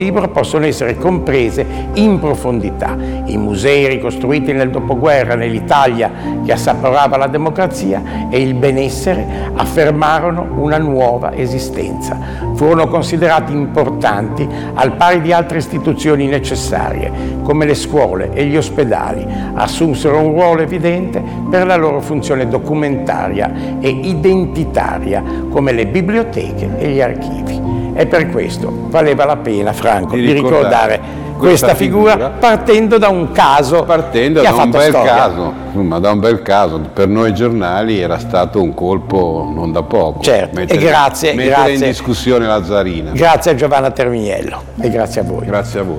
libro possono essere comprese in profondità. I musei ricostruiti nel dopoguerra nell'Italia che assaporava la democrazia e il benessere affermarono una nuova esistenza. Furono considerati importanti al pari di altre istituzioni necessarie, come le scuole e gli ospedali. Assunsero un ruolo evidente per la loro funzione documentaria e identitaria, come le biblioteche e gli archivi. E per questo valeva la pena, Franco, di ricordare questa figura partendo da un caso che ha fatto storia. Da un bel caso, per noi giornali era stato un colpo non da poco. Certo, mettere in discussione la Zarina. Grazie a Giovanna Terminiello e grazie a voi. Grazie a voi.